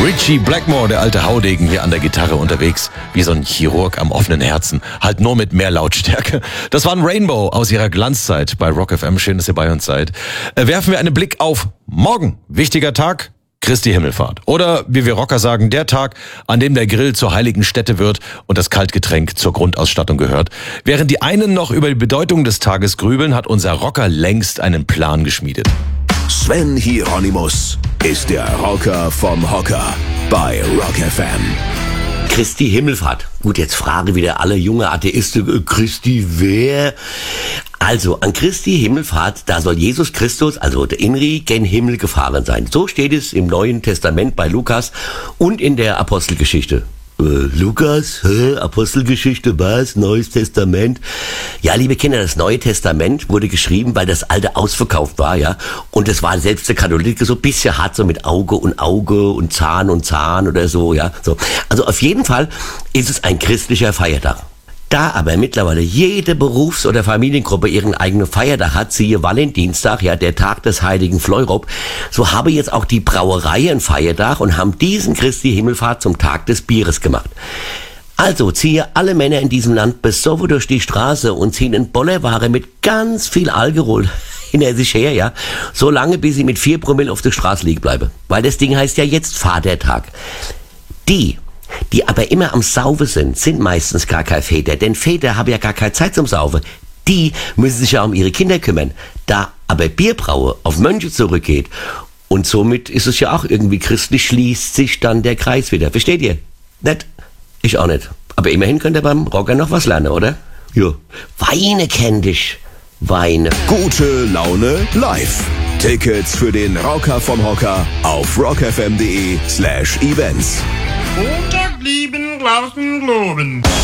Richie Blackmore, der alte Haudegen, hier an der Gitarre unterwegs, wie so ein Chirurg am offenen Herzen, halt nur mit mehr Lautstärke. Das war ein Rainbow aus ihrer Glanzzeit bei Rock FM. Schön, dass ihr bei uns seid. Werfen wir einen Blick auf morgen. Wichtiger Tag, Christi Himmelfahrt. Oder, wie wir Rocker sagen, der Tag, an dem der Grill zur heiligen Stätte wird und das Kaltgetränk zur Grundausstattung gehört. Während die einen noch über die Bedeutung des Tages grübeln, hat unser Rocker längst einen Plan geschmiedet. Sven Hieronymus ist der Rocker vom Hocker bei Rock FM. Christi Himmelfahrt. Gut, jetzt frage wieder alle junge Atheisten, Christi wer? Also, an Christi Himmelfahrt, da soll Jesus Christus, also der Inri, gen Himmel gefahren sein. So steht es im Neuen Testament bei Lukas und in der Apostelgeschichte. Lukas, Apostelgeschichte, was? Neues Testament? Ja, liebe Kinder, das Neue Testament wurde geschrieben, weil das Alte ausverkauft war, ja. Und es war selbst der Katholiker so ein bisschen hart, so mit Auge und Zahn oder so, ja. So. Also auf jeden Fall ist es ein christlicher Feiertag. Da aber mittlerweile jede Berufs- oder Familiengruppe ihren eigenen Feiertag hat, siehe Valentinstag, ja, der Tag des heiligen Fleurop, so habe jetzt auch die Brauerei einen Feiertag und haben diesen Christi Himmelfahrt zum Tag des Bieres gemacht. Also ziehe alle Männer in diesem Land besoffen durch die Straße und ziehen in Bollerware mit ganz viel Alkohol hinter sich her, ja, so lange bis sie mit 4 Promille auf der Straße liegen bleiben. Weil das Ding heißt ja jetzt Vatertag. Die aber immer am Saufen sind meistens gar keine Väter, denn Väter haben ja gar keine Zeit zum Saufen. Die müssen sich ja um ihre Kinder kümmern. Da aber Bierbraue auf Mönche zurückgeht und somit ist es ja auch irgendwie christlich, schließt sich dann der Kreis wieder. Versteht ihr? Nicht? Ich auch nicht. Aber immerhin könnt ihr beim Rocker noch was lernen, oder? Jo. Weine kenn dich. Weine. Gute Laune live. Tickets für den Rocker vom Hocker auf rockfm.de/events. Montag lieben, draußen globen.